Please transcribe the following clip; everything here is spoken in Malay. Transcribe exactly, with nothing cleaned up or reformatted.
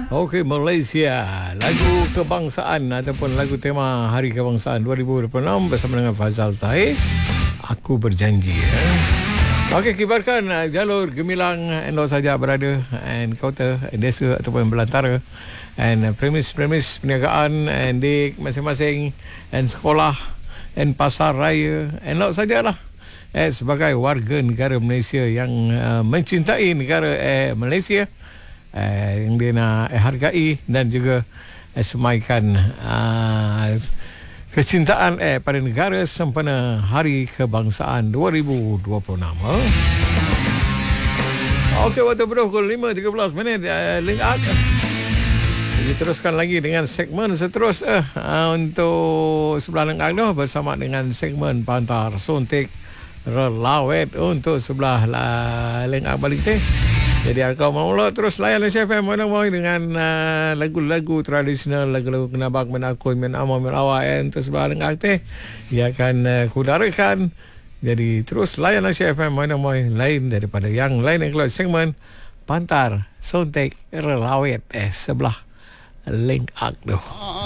Okey, Malaysia. Lagu kebangsaan ataupun lagu tema Hari Kebangsaan dua ribu dua puluh enam bersama dengan Fazal Tahir. Aku berjanji. Eh. Okey, kibarkan uh, jalur gemilang Endor saja berada and kaunter desa ataupun belantara and uh, premis-premis perniagaan and di masing-masing and sekolah and pasar raya and laut sajalah. Eh, sebagai warga negara Malaysia yang uh, mencintai negara eh, Malaysia eh, yang dia nak eh, hargai dan juga eh, semaikan uh, kecintaan eh, pada negara sempena Hari Kebangsaan dua ribu dua puluh enam. Oh. Okey, waktu pukul lima tiga belas minit uh, link up. Kita teruskan lagi dengan segmen seterusnya uh, untuk sebelah lengkap tu bersama dengan segmen Pantar Suntik Relawet untuk sebelah uh, lengkap balik teh. Jadi akau mahu terus layan S F M mana mahu dengan uh, lagu-lagu tradisional, lagu-lagu kenabak men akun men amal men awak untuk sebelah lengkap teh. Dia akan uh, kudarakan. Jadi terus layan S F M mana mahu lain daripada yang lain yang keluar segmen Pantar Suntik Relawet eh sebelah link up tu.